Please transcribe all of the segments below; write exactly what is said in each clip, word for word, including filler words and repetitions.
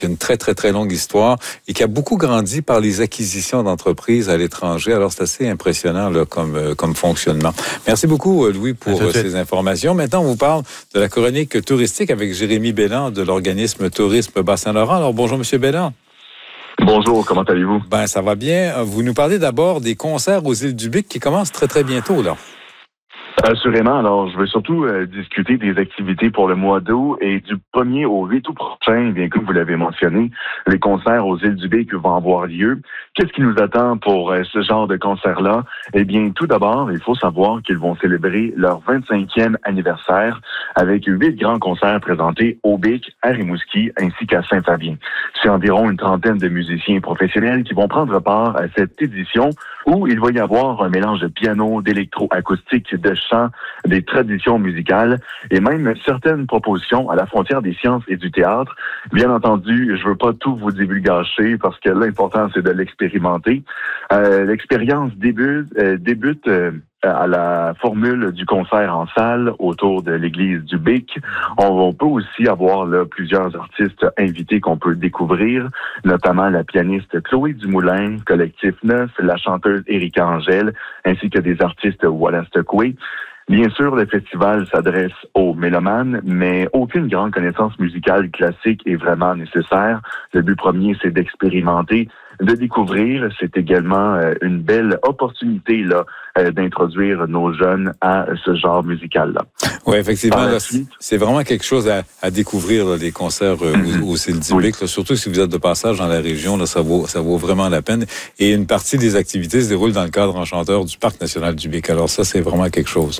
une très, très, très longue histoire et qui a beaucoup grandi par les acquisitions d'entreprises à l'étranger. Alors, c'est assez impressionnant là, comme, euh, comme fonctionnement. Merci beaucoup, Louis, pour euh, ces informations. Maintenant, on vous parle de la chronique touristique avec Jérémy Belland de l'organisme Tourisme Bas-Saint-Laurent. Alors, bonjour, M. Belland. Bonjour, comment allez-vous? Ben, ça va bien. Vous nous parlez d'abord des concerts aux îles du Bic qui commencent très, très bientôt, là. Assurément. Alors, je veux surtout euh, discuter des activités pour le mois d'août et du premier au huit août prochain, bien comme vous l'avez mentionné, les concerts aux îles du Bic vont avoir lieu. Qu'est-ce qui nous attend pour euh, ce genre de concert-là? Eh bien, tout d'abord, il faut savoir qu'ils vont célébrer leur vingt-cinquième anniversaire avec huit grands concerts présentés au Bic, à Rimouski, ainsi qu'à Saint-Fabien. C'est environ une trentaine de musiciens professionnels qui vont prendre part à cette édition où il va y avoir un mélange de piano, d'électro-acoustique, de chant, des traditions musicales et même certaines propositions à la frontière des sciences et du théâtre. Bien entendu, je veux pas tout vous divulgacher parce que l'important, c'est de l'expérimenter. Euh, l'expérience débute, euh, débute euh, à la formule du concert en salle autour de l'église du Bic. On, on peut aussi avoir là, plusieurs artistes invités qu'on peut découvrir, notamment la pianiste Chloé Dumoulin, Collectif Neuf, la chanteuse Erika Angèle, ainsi que des artistes Wallace Tecoué. Bien sûr, le festival s'adresse aux mélomanes, mais aucune grande connaissance musicale classique est vraiment nécessaire. Le but premier, c'est d'expérimenter, de découvrir. C'est également euh, une belle opportunité là euh, d'introduire nos jeunes à ce genre musical-là. Oui, effectivement, là, c'est vraiment quelque chose à, à découvrir, là, les concerts euh, mm-hmm. aux, aux îles du Bic. Oui. Surtout si vous êtes de passage dans la région, là, ça vaut, ça vaut vraiment la peine. Et une partie des activités se déroule dans le cadre enchanteur du Parc national du Bic. Alors ça, c'est vraiment quelque chose.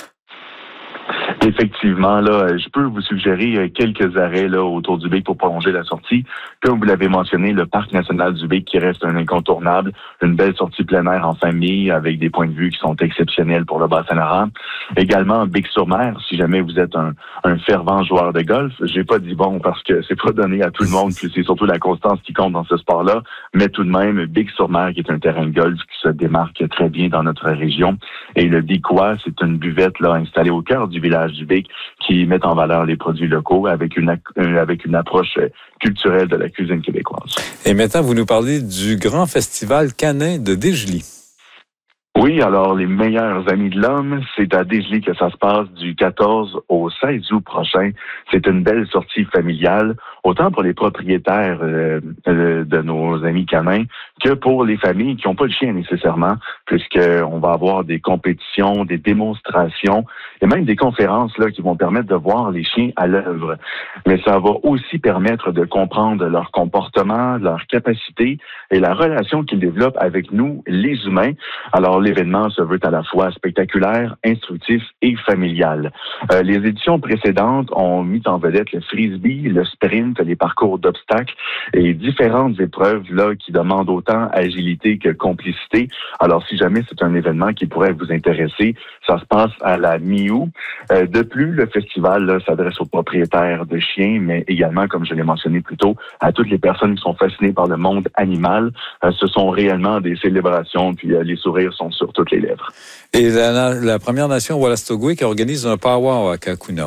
Effectivement, là, je peux vous suggérer quelques arrêts là autour du Bic pour prolonger la sortie. Comme vous l'avez mentionné, le Parc national du Bic qui reste un incontournable, une belle sortie plein air en famille avec des points de vue qui sont exceptionnels pour le Bas-Saint-Laurent. Également, Bic-sur-Mer, si jamais vous êtes un, un fervent joueur de golf. J'ai pas dit bon parce que c'est pas donné à tout le monde, puis c'est surtout la constance qui compte dans ce sport-là. Mais tout de même, Bic-sur-Mer qui est un terrain de golf qui se démarque très bien dans notre région. Et le Bicois, c'est une buvette là installée au cœur du village du Bic qui met en valeur les produits locaux avec une avec une approche culturelle de la cuisine québécoise. Et maintenant, vous nous parlez du grand festival canin de Dégeley. Oui, alors les meilleurs amis de l'homme, c'est à Dégeley que ça se passe du quatorze au seize août prochain. C'est une belle sortie familiale, autant pour les propriétaires euh, de nos amis canins que pour les familles qui n'ont pas le chien nécessairement, puisqu'on va avoir des compétitions, des démonstrations et même des conférences là qui vont permettre de voir les chiens à l'œuvre. Mais ça va aussi permettre de comprendre leur comportement, leur capacité et la relation qu'ils développent avec nous, les humains. Alors, l'événement se veut à la fois spectaculaire, instructif et familial. Euh, les éditions précédentes ont mis en vedette le frisbee, le sprint, les parcours d'obstacles et différentes épreuves là qui demandent autant agilité que complicité. Alors, si jamais c'est un événement qui pourrait vous intéresser, ça se passe à la mi-août. Euh, de plus, le festival là, s'adresse aux propriétaires de chiens, mais également, comme je l'ai mentionné plus tôt, à toutes les personnes qui sont fascinées par le monde animal. Euh, ce sont réellement des célébrations, puis euh, les sourires sont sur toutes les lèvres. Et la, la Première Nation Wallace Tecoué qui organise un powwow à Kakuna.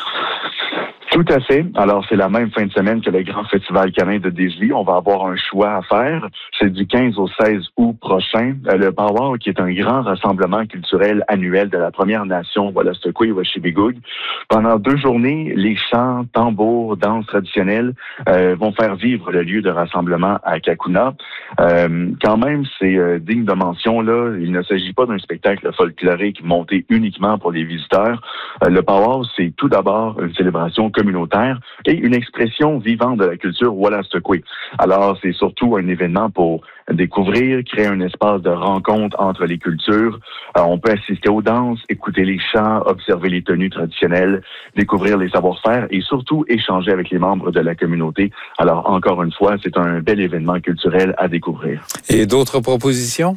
Tout à fait. Alors, c'est la même fin de semaine que le Grand Festival canin de Dégeley. On va avoir un choix à faire. C'est du quinze au seize août prochain. Le powwow, qui est un grand rassemblement culturel annuel de la Première Nation Wallace Tecoué Washibigoug. Pendant deux journées, les chants, tambours, danses traditionnelles euh, vont faire vivre le lieu de rassemblement à Kakuna. Euh, quand même, c'est euh, digne de mention, là. Il ne s'agit pas d'un spectacle folklorique monté uniquement pour les visiteurs. Euh, le powwow, c'est tout d'abord une célébration communautaire et une expression vivante de la culture Wallace Tecoué. Alors, c'est surtout un événement pour découvrir, créer un espace de rencontre entre les cultures. Euh, on peut assister aux danses, écouter les chants, observer les tenues traditionnelles, découvrir les savoir-faire et surtout échanger avec les membres de la communauté. Alors, encore une fois, c'est un bel événement culturel à découvrir. Et d'autres propositions?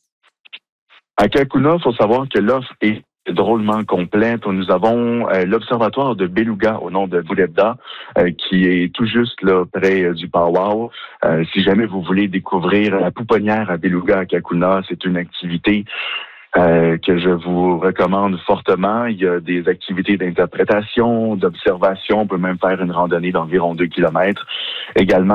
À Kakuna, il faut savoir que l'offre est drôlement complète. Nous avons euh, l'observatoire de Beluga au nom de Boulebda, euh, qui est tout juste là près euh, du powwow. Euh, si jamais vous voulez découvrir la pouponnière à Beluga à Kakuna, c'est une activité euh, que je vous recommande fortement. Il y a des activités d'interprétation, d'observation. On peut même faire une randonnée d'environ deux kilomètres. Également,